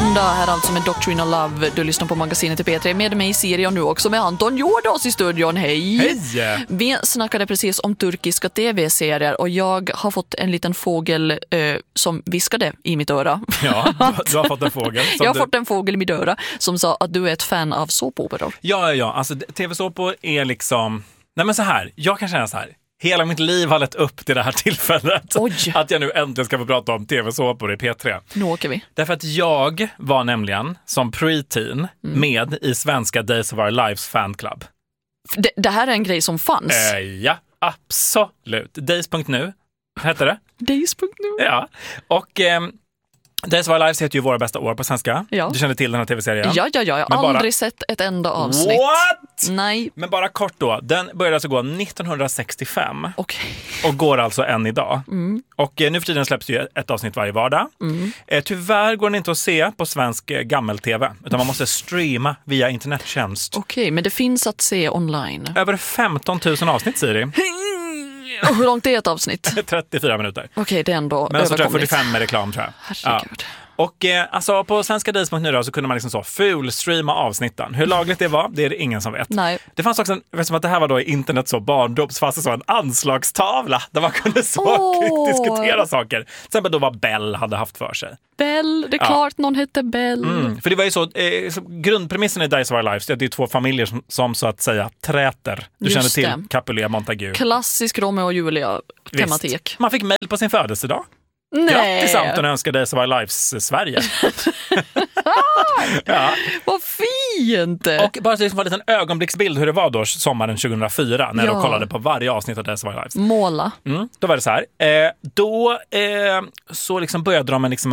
Söndag här alltså med Doctrine of Love. Du lyssnar på magasinet i P3 med mig Siri och nu också med Anton Jordas i studion. Hej! Hej! Vi snackade precis om turkiska tv-serier och jag har fått en liten fågel som viskade i mitt öra. Ja, du har fått en fågel. Jag har fått en fågel i mitt öra som sa att du är ett fan av såpoperor. Ja, alltså tv-såpor är liksom... Nej men så här, jag kan känna så här. Hela mitt liv har lett upp till det här tillfället. Oj. Att jag nu äntligen ska få prata om tv-såpor i P3. Nu åker vi. Därför att jag var nämligen som preteen med i svenska Days of Our Lives fanclub. Det här är en grej som fanns. Ja, absolut. Days.nu heter det. Days.nu. Ja, och... Days of Our Lives heter ju Våra bästa år på svenska. Ja. Du känner till den här tv-serien? Ja. Jag har aldrig sett ett enda avsnitt. What? Nej. Men bara kort då. Den började alltså gå 1965. Okay. Och går alltså än idag. Och nu för tiden släpps ju ett avsnitt varje vardag. Tyvärr går den inte att se på svensk gammel-tv. Utan man måste streama via internettjänst. Okej, men det finns att se online. Över 15 000 avsnitt, Siri. Och hur långt är ett avsnitt? 34 minuter. Okej, det är ändå men så tror jag överkomligt. 45 med reklam, tror jag. Herregud. Ja. Och alltså på svenska Days.nu då, så kunde man liksom så full-streama avsnitten. Hur lagligt det var, det är det ingen som vet. Nej. Det fanns också, vet som att det här var då i internet så barndoms, fast det så en anslagstavla där man kunde diskutera saker. Till exempel då vad Bell hade haft för sig. Bell, det är klart någon hette Bell. För det var ju så, grundpremissen i Days of Our Lives, det är två familjer som så att säga träter. Du känner till Capulet Montague. Klassisk Romeo och Julia-tematik. Man fick mejl på sin födelsedag. Nej. Grattis Anton, önskar Days of Our Lives Sverige. Ja. Vad fint! Och bara så liksom en liten ögonblicksbild hur det var då sommaren 2004 när de kollade på varje avsnitt av Days of Our Lives. Måla. Då var det så här. Så liksom började de med liksom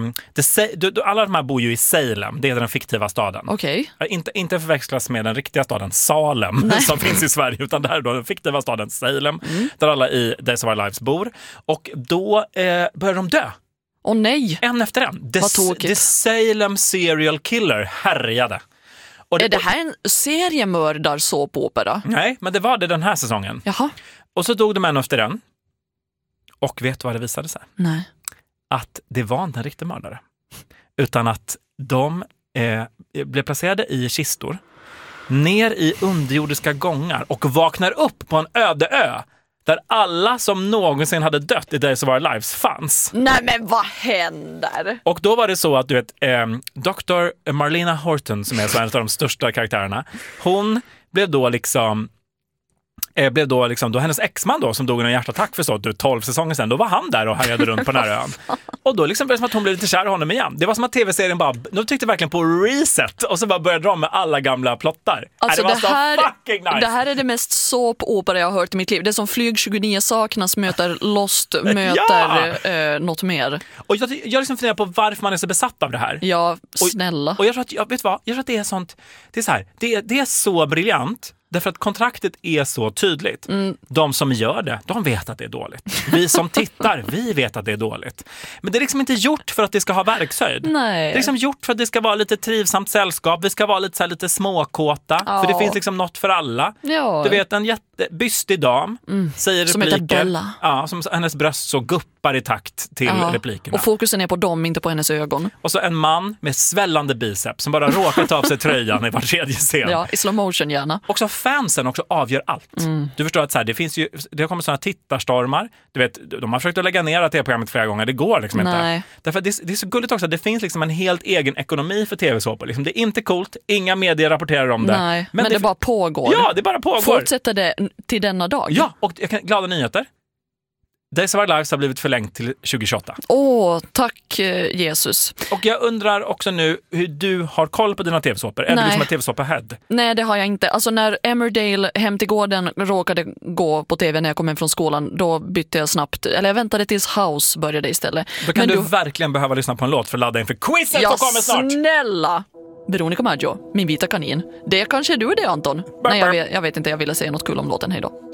alla de här bor ju i Salem, det är den fiktiva staden. Okej. Inte förväxlas med den riktiga staden Salem som finns i Sverige, utan det här är då den fiktiva staden Salem där alla i Days of Our Lives bor. Och då börjar de dö. Åh nej. En efter en. The Salem serial killer härjade. Och är det här en seriemördar-såpopera? Nej, men det var det den här säsongen. Jaha. Och så dog de en efter en. Och vet du vad det visade sig? Nej. Att det var inte en riktig mördare. Utan att de blev placerade i kistor ner i underjordiska gångar och vaknar upp på en öde ö där alla som någonsin hade dött i Days of Our Lives fanns. Nej, men vad händer? Och då var det så att du vet, Dr. Marlena Horton, som är så en av de största karaktärerna, hon blev då liksom då hennes exman då som dog i en hjärtattack för så 12 säsonger sedan, då var han där och härjade runt på den här ön. Och då liksom blev det som att hon blev lite kär i honom igen. Det var som att tv-serien bara, de tyckte verkligen på reset och så bara började de med alla gamla plottar. Alltså det var så fucking nice. Det här är det mest såpopera jag har hört i mitt liv. Det är som Flyg 29 saknas möter Lost möter något mer. Och jag liksom funderar på varför man är så besatt av det här. Ja, snälla. Och jag tror att det är sånt, det är så här, det är så briljant. Därför att kontraktet är så tydligt. De som gör det, de vet att det är dåligt. Vi som tittar, vi vet att det är dåligt. Men det är liksom inte gjort för att det ska ha verkshöjd. Nej. Det är liksom gjort för att det ska vara lite trivsamt sällskap. Vi ska vara lite småkåta. För det finns liksom något för alla. Ja. Du vet, en jättebystig dam säger som repliker. Som heter Bella. Ja, som hennes bröst så guppar i takt till replikerna. Och fokusen är på dem, inte på hennes ögon. Och så en man med svällande biceps som bara råkar ta av sig tröjan i var tredje scen. Ja, i slow motion gärna. Också fansen också avgör allt. Du förstår att så här, det har kommit sådana tittarstormar. Du vet, de har försökt att lägga ner tv-programmet flera gånger. Det går liksom inte. Därför att det är så gulligt också. Det finns liksom en helt egen ekonomi för tv-såpor. Liksom, det är inte coolt. Inga medier rapporterar om det. Nej, men det bara pågår. Ja, det bara pågår. Fortsätter det till denna dag? Ja, och glada nyheter. Days of Our Lives har blivit förlängt till 2028. Tack Jesus. Och jag undrar också nu hur du har koll på dina tv-såpor. Är du som en tv-såpa-head? Nej, det har jag inte. Alltså när Emmerdale Hem till gården råkade gå på tv när jag kom hem från skolan, då bytte jag snabbt. Eller jag väntade tills House började istället. Då kan du verkligen behöva lyssna på en låt för att ladda inför quizet som kommer snart. Snälla! Veronica Maggio, min vita kanin. Det kanske är du det, Anton. Nej, jag vet inte, jag ville säga något kul om låten. Hej då.